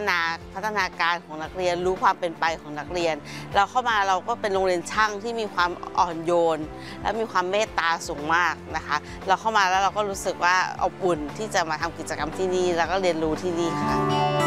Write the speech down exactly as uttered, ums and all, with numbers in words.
นาพัฒนาการของนักเรียนรู้ความเป็นไปของนักเรียนเราเข้ามาเราก็เป็นโรงเรียนช่างที่มีความอ่อนโยนและมีความเมตตาสูงมากนะคะเราเข้ามาแล้วเราก็รู้สึกว่าอบอุ่นที่จะมาทำกิจกรรมที่นี่แล้วก็เรียนรู้ที่นี่ค่ะ